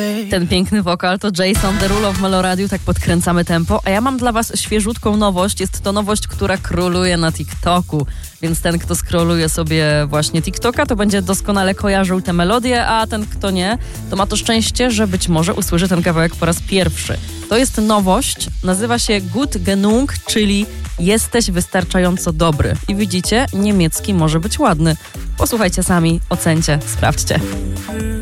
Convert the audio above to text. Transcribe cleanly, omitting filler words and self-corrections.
Ten piękny wokal to Jason Derulo w Meloradiu, tak podkręcamy tempo. A ja mam dla was świeżutką nowość. Jest to nowość, która króluje na TikToku. Więc ten, kto scrolluje sobie właśnie TikToka, to będzie doskonale kojarzył tę melodię, a ten, kto nie, to ma to szczęście, że być może usłyszy ten kawałek po raz pierwszy. To jest nowość, nazywa się Gut Genug, czyli jesteś wystarczająco dobry. I widzicie, niemiecki może być ładny. Posłuchajcie sami, ocencie, sprawdźcie.